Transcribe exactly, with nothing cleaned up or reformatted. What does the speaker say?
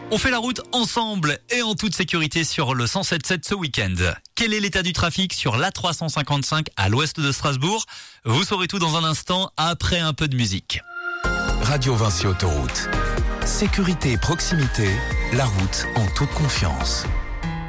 On fait la route ensemble et en toute sécurité sur le cent sept sept ce week-end. Quel est l'état du trafic sur l'A trois cent cinquante-cinq à l'ouest de Strasbourg? Vous saurez tout dans un instant après un peu de musique. Radio Vinci Autoroute. Sécurité et proximité, la route en toute confiance.